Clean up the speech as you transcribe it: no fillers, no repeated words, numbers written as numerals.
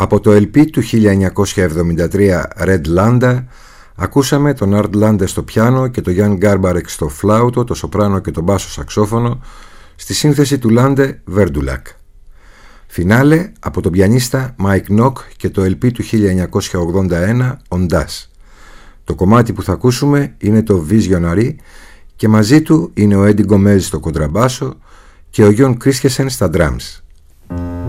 Από το LP του 1973 Red Landa ακούσαμε τον Art Lande στο πιάνο και τον Jan Garbarek στο φλάουτο, το σοπράνο και τον μπάσο σαξόφωνο στη σύνθεση του Lande Verdulak. Φινάλε από τον πιανίστα Mike Nock και το LP του 1981 Ondas. Το κομμάτι που θα ακούσουμε είναι το Visionary και μαζί του είναι ο Eddie Gomez στο κοντραμπάσο και ο John Christensen στα drums.